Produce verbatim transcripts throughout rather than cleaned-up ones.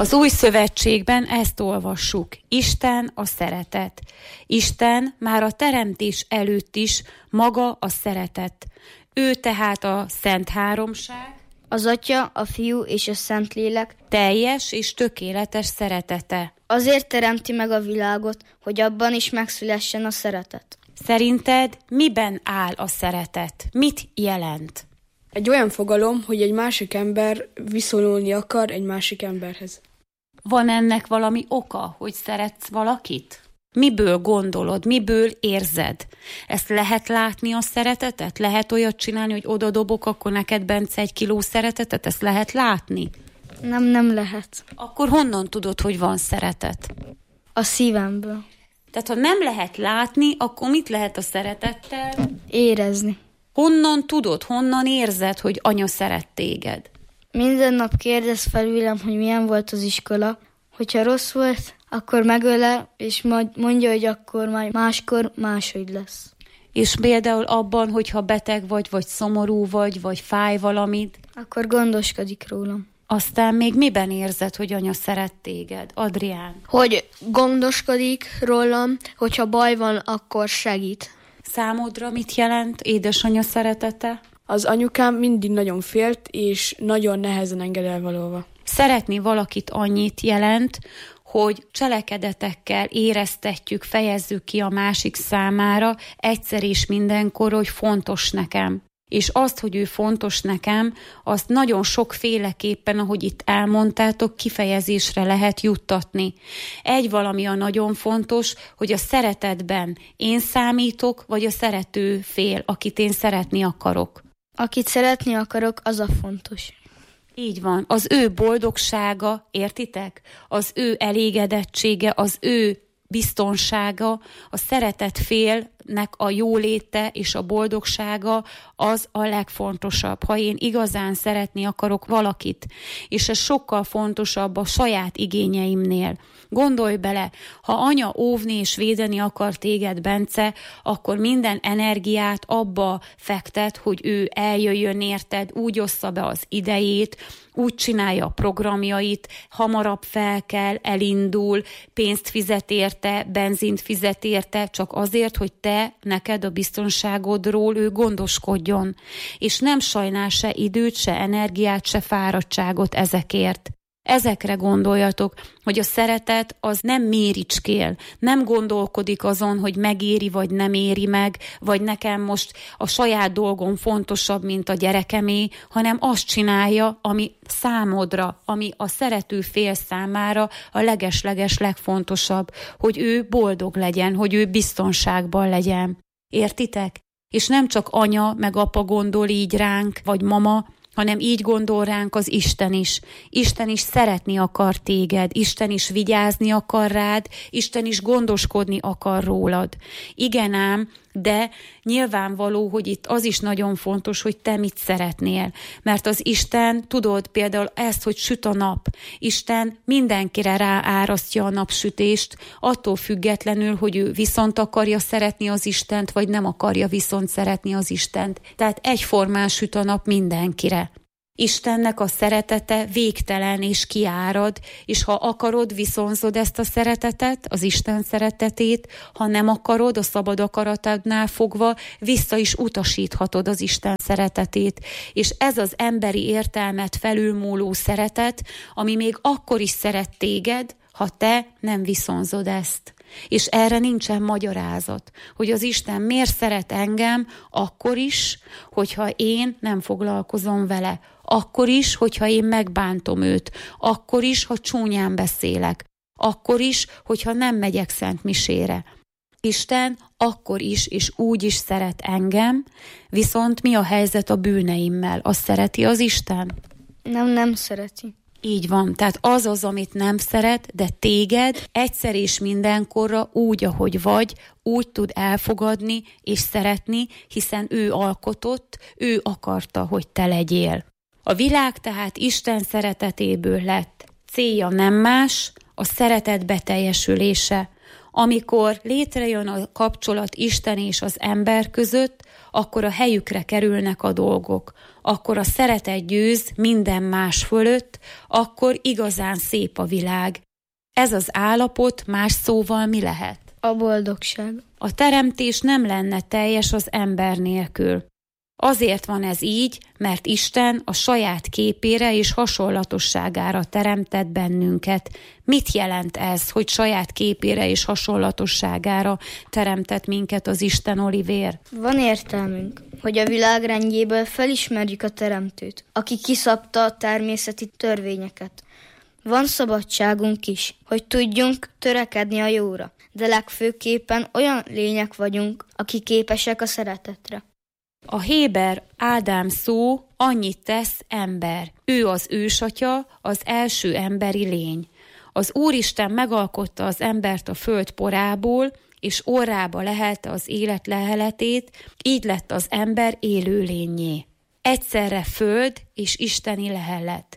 Az Új Szövetségben ezt olvassuk. Isten a szeretet. Isten már a teremtés előtt is maga a szeretet. Ő tehát a Szent Háromság, az Atya, a Fiú és a Szentlélek teljes és tökéletes szeretete. Azért teremti meg a világot, hogy abban is megszülessen a szeretet. Szerinted miben áll a szeretet? Mit jelent? Egy olyan fogalom, hogy egy másik ember viszonyulni akar egy másik emberhez. Van ennek valami oka, hogy szeretsz valakit? Miből gondolod, miből érzed? Ezt lehet látni a szeretetet? Lehet olyat csinálni, hogy oda dobok, akkor neked, Bence, egy kiló szeretetet? Ezt lehet látni? Nem, nem lehet. Akkor honnan tudod, hogy van szeretet? A szívemből. Tehát ha nem lehet látni, akkor mit lehet a szeretettel? Érezni. Honnan tudod, honnan érzed, hogy anya szeret téged? Minden nap kérdez felülem, hogy milyen volt az iskola. Hogyha rossz volt, akkor megölel, és majd mondja, hogy akkor majd máskor máshogy lesz. És például abban, hogyha beteg vagy, vagy szomorú vagy, vagy fáj valamit, akkor gondoskodik rólam. Aztán még miben érzed, hogy anya szeret téged? Adrián? Hogy gondoskodik rólam, hogyha baj van, akkor segít. Számodra mit jelent édesanya szeretete? Az anyukám mindig nagyon félt, és nagyon nehezen enged elvalóva. Szeretni valakit annyit jelent, hogy cselekedetekkel éreztetjük, fejezzük ki a másik számára egyszer és mindenkor, hogy fontos nekem. És azt, hogy ő fontos nekem, azt nagyon sokféleképpen, ahogy itt elmondtátok, kifejezésre lehet juttatni. Egy valami a nagyon fontos, hogy a szeretetben én számítok, vagy a szerető fél, akit én szeretni akarok. Akit szeretni akarok, az a fontos. Így van. Az ő boldogsága, értitek? Az ő elégedettsége, az ő biztonsága, a szeretett félnek a jóléte és a boldogsága az a legfontosabb. Ha én igazán szeretni akarok valakit, és ez sokkal fontosabb a saját igényeimnél. Gondolj bele, ha anya óvni és védeni akar téged, Bence, akkor minden energiát abba fektet, hogy ő eljöjjön érted, úgy ossza be az idejét, úgy csinálja a programjait, hamarabb fel kell, elindul, pénzt fizet érte, benzint fizet érte, csak azért, hogy te, neked a biztonságodról ő gondoskodjon. És nem sajnál se időt, se energiát, se fáradtságot ezekért. Ezekre gondoljatok, hogy a szeretet az nem méricskél, nem gondolkodik azon, hogy megéri vagy nem éri meg, vagy nekem most a saját dolgom fontosabb, mint a gyerekemé, hanem azt csinálja, ami számodra, ami a szerető fél számára a leges-leges legfontosabb, hogy ő boldog legyen, hogy ő biztonságban legyen. Értitek? És nem csak anya meg apa gondol így ránk, vagy mama, hanem így gondol ránk az Isten is. Isten is szeretni akar téged, Isten is vigyázni akar rád, Isten is gondoskodni akar rólad. Igen ám, de nyilvánvaló, hogy itt az is nagyon fontos, hogy te mit szeretnél. Mert az Isten, tudod például ezt, hogy süt a nap. Isten mindenkire ráárasztja a napsütést, attól függetlenül, hogy ő viszont akarja szeretni az Istent, vagy nem akarja viszont szeretni az Istent. Tehát egyformán süt a nap mindenkire. Istennek a szeretete végtelen és kiárad, és ha akarod, viszonzod ezt a szeretetet, az Isten szeretetét, ha nem akarod, a szabad akaratodnál fogva, vissza is utasíthatod az Isten szeretetét. És ez az emberi értelmet felülmúló szeretet, ami még akkor is szeret téged, ha te nem viszonzod ezt. És erre nincsen magyarázat, hogy az Isten miért szeret engem akkor is, hogyha én nem foglalkozom vele. Akkor is, hogyha én megbántom őt. Akkor is, ha csúnyán beszélek. Akkor is, hogyha nem megyek szentmisére. Isten akkor is és úgy is szeret engem, viszont mi a helyzet a bűneimmel? Azt szereti az Isten? Nem, nem szereti. Így van, tehát az az, amit nem szeret, de téged egyszer és mindenkorra úgy, ahogy vagy, úgy tud elfogadni és szeretni, hiszen ő alkotott, ő akarta, hogy te legyél. A világ tehát Isten szeretetéből lett. Célja nem más, a szeretet beteljesülése. Amikor létrejön a kapcsolat Isten és az ember között, akkor a helyükre kerülnek a dolgok. Akkor a szeretet győz minden más fölött, akkor igazán szép a világ. Ez az állapot más szóval mi lehet? A boldogság. A teremtés nem lenne teljes az ember nélkül. Azért van ez így, mert Isten a saját képére és hasonlatosságára teremtett bennünket. Mit jelent ez, hogy saját képére és hasonlatosságára teremtett minket az Isten, Olivér? Van értelmünk, hogy a világrendjéből felismerjük a teremtőt, aki kiszabta a természeti törvényeket. Van szabadságunk is, hogy tudjunk törekedni a jóra, de legfőképpen olyan lények vagyunk, akik képesek a szeretetre. A héber Ádám szó annyit tesz ember. Ő az ősatya, az első emberi lény. Az Úristen megalkotta az embert a föld porából, és orrába lehelte az élet leheletét, így lett az ember élőlényé. Egyszerre föld és isteni lehelet.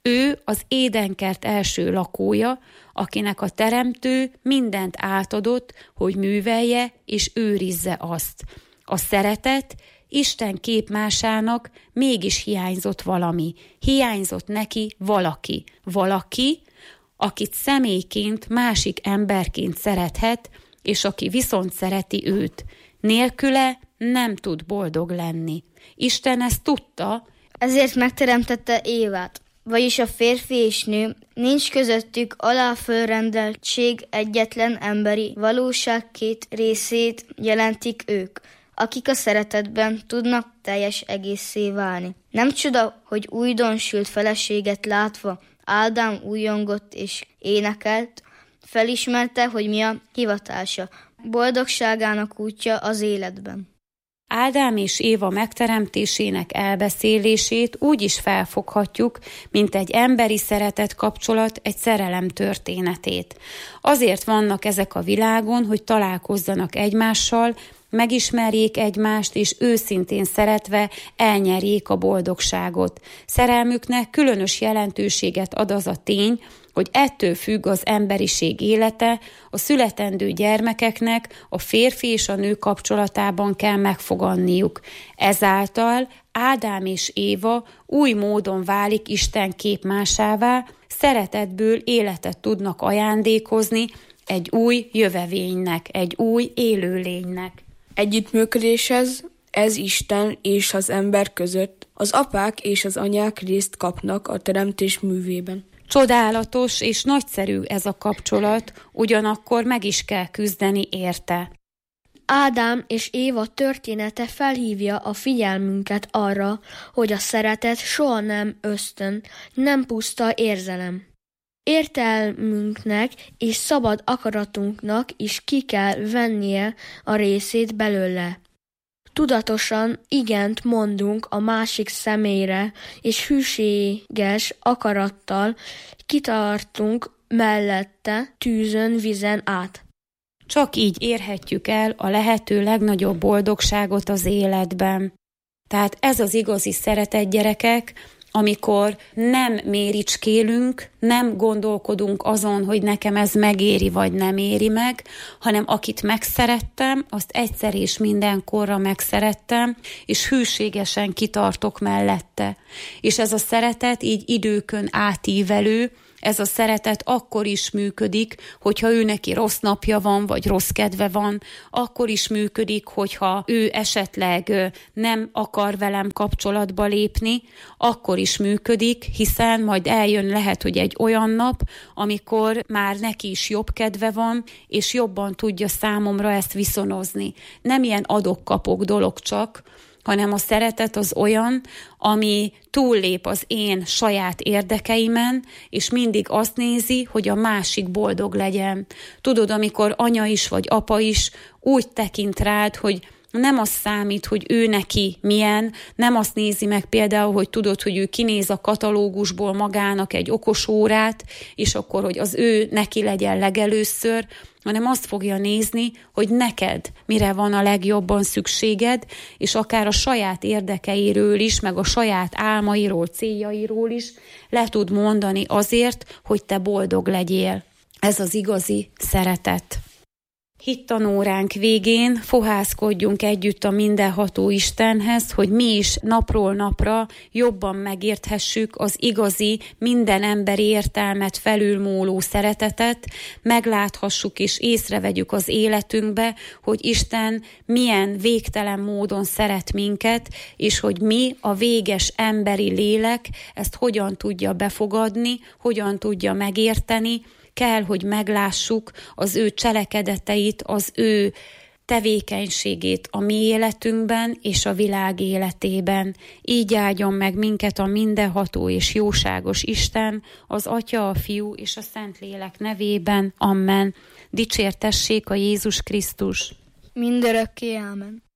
Ő az Édenkert első lakója, akinek a teremtő mindent átadott, hogy művelje és őrizze azt. A szeretet Isten képmásának mégis hiányzott valami. Hiányzott neki valaki. Valaki, akit személyként, másik emberként szerethet, és aki viszont szereti őt. Nélküle nem tud boldog lenni. Isten ezt tudta, ezért megteremtette Évát, vagyis a férfi és nő, nincs közöttük aláfölrendeltség, egyetlen emberi valóság két részét jelentik ők, akik a szeretetben tudnak teljes egészé válni. Nem csoda, hogy újdonsült feleséget látva Ádám újongott és énekelt, felismerte, hogy mi a hivatása, boldogságának útja az életben. Ádám és Éva megteremtésének elbeszélését úgy is felfoghatjuk, mint egy emberi szeretet kapcsolat, egy szerelem történetét. Azért vannak ezek a világon, hogy találkozzanak egymással, megismerjék egymást, és őszintén szeretve elnyerjék a boldogságot. Szerelmüknek különös jelentőséget ad az a tény, hogy ettől függ az emberiség élete, a születendő gyermekeknek a férfi és a nő kapcsolatában kell megfoganniuk. Ezáltal Ádám és Éva új módon válik Isten képmásává, szeretetből életet tudnak ajándékozni egy új jövevénynek, egy új élőlénynek. Együttműködéshez ez Isten és az ember között az apák és az anyák részt kapnak a teremtés művében. Csodálatos és nagyszerű ez a kapcsolat, ugyanakkor meg is kell küzdeni érte. Ádám és Éva története felhívja a figyelmünket arra, hogy a szeretet soha nem ösztön, nem puszta érzelem. Értelmünknek és szabad akaratunknak is ki kell vennie a részét belőle. Tudatosan igent mondunk a másik személyre, és hűséges akarattal kitartunk mellette tűzön, vizen át. Csak így érhetjük el a lehető legnagyobb boldogságot az életben. Tehát ez az igazi szeretet, gyerekek, amikor nem méricskélünk, nem gondolkodunk azon, hogy nekem ez megéri vagy nem éri meg, hanem akit megszerettem, azt egyszer és mindenkorra megszerettem, és hűségesen kitartok mellette. És ez a szeretet így időkön átívelő, ez a szeretet akkor is működik, hogyha ő neki rossz napja van, vagy rossz kedve van, akkor is működik, hogyha ő esetleg nem akar velem kapcsolatba lépni, akkor is működik, hiszen majd eljön lehet, hogy egy olyan nap, amikor már neki is jobb kedve van, és jobban tudja számomra ezt viszonozni. Nem ilyen adok-kapok dolog csak, hanem a szeretet az olyan, ami túllép az én saját érdekeimen, és mindig azt nézi, hogy a másik boldog legyen. Tudod, amikor anya is vagy apa is úgy tekint rád, hogy nem az számít, hogy ő neki milyen, nem azt nézi meg például, hogy tudod, hogy ő kinéz a katalógusból magának egy okos órát, és akkor, hogy az ő neki legyen legelőször, hanem azt fogja nézni, hogy neked mire van a legjobban szükséged, és akár a saját érdekeiről is, meg a saját álmairól, céljairól is le tud mondani azért, hogy te boldog legyél. Ez az igazi szeretet. hittanóránk végén fohászkodjunk együtt a mindenható Istenhez, hogy mi is napról napra jobban megérthessük az igazi, minden emberi értelmet felülmúló szeretetet, megláthassuk és észrevegyük az életünkbe, hogy Isten milyen végtelen módon szeret minket, és hogy mi, a véges emberi lélek, ezt hogyan tudja befogadni, hogyan tudja megérteni. Kell, hogy meglássuk az ő cselekedeteit, az ő tevékenységét a mi életünkben és a világ életében. Így áldjon meg minket a mindenható és jóságos Isten, az Atya, a Fiú és a Szentlélek nevében. Amen. Dicsértessék a Jézus Krisztus. Mindörökké, ámen.